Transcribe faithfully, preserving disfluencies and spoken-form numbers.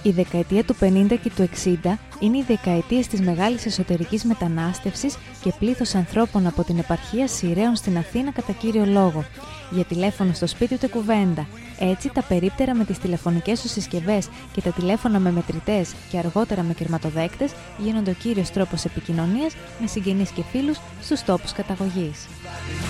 Η δεκαετία του πενήντα και του εξήντα είναι οι δεκαετίες της μεγάλης εσωτερικής μετανάστευσης και πλήθος ανθρώπων από την επαρχία Σειραίων στην Αθήνα κατά κύριο λόγο. Για τηλέφωνο στο σπίτι ούτε κουβέντα. Έτσι, τα περίπτερα με τις τηλεφωνικές τους συσκευές και τα τηλέφωνα με μετρητές και αργότερα με κερματοδέκτες γίνονται ο κύριος τρόπος επικοινωνίας με συγγενείς και φίλους στους τόπους καταγωγής.